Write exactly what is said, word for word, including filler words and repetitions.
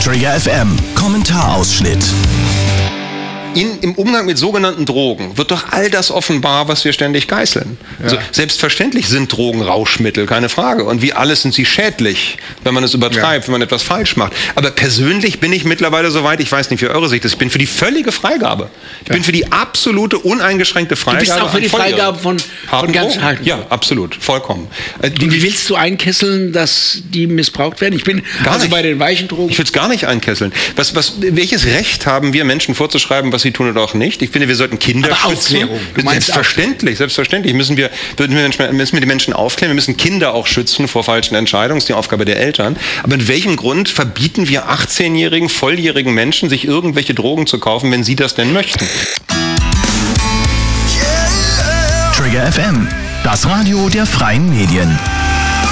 Trigger F M, Kommentarausschnitt. In, Im Umgang mit sogenannten Drogen wird doch all das offenbar, was wir ständig geißeln. Ja. Also selbstverständlich sind Drogen Rauschmittel, keine Frage. Und wie alles sind sie schädlich, wenn man es übertreibt, ja. wenn man etwas falsch macht. Aber persönlich bin ich mittlerweile so weit, ich weiß nicht, wie eure Sicht ist, ich bin für die völlige Freigabe. Ich ja. bin für die absolute, uneingeschränkte Freigabe. Du bist auch für die Freigabe von, von ganz harten Ja, absolut, vollkommen. Äh, Und wie willst du einkesseln, dass die missbraucht werden? Ich bin gar also nicht. bei den weichen Drogen... Ich will es gar nicht einkesseln. Was, was, welches Recht haben wir Menschen vorzuschreiben, was sie tun oder auch nicht? Ich finde, wir sollten Kinder Aber schützen. Aufklärung. Du meinst selbstverständlich, Aufklärung. selbstverständlich müssen wir, müssen wir die Menschen aufklären. Wir müssen Kinder auch schützen vor falschen Entscheidungen. Das ist die Aufgabe der Eltern. Aber mit welchem Grund verbieten wir achtzehnjährigen, volljährigen Menschen, sich irgendwelche Drogen zu kaufen, wenn sie das denn möchten? Trigger F M, das Radio der freien Medien.